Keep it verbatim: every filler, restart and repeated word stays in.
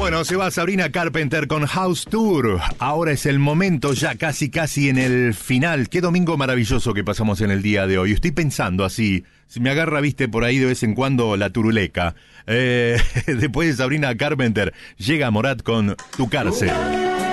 Bueno, se va Sabrina Carpenter con House Tour. Ahora es el momento, ya casi casi en el final. Qué domingo maravilloso que pasamos en el día de hoy. Estoy pensando así, si me agarra, viste, por ahí de vez en cuando la turuleca. Eh, después de Sabrina Carpenter, llega Morat con Tu Cárcel.